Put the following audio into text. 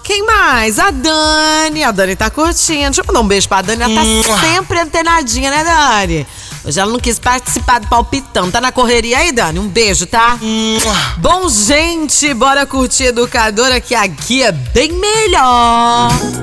Quem mais? A Dani. A Dani tá curtindo. Deixa eu mandar um beijo pra Dani. Ela tá sempre antenadinha, né, Dani? Hoje ela não quis participar do palpitão. Tá na correria aí, Dani? Um beijo, tá? Bom, gente, bora curtir Educadora, que aqui é bem melhor.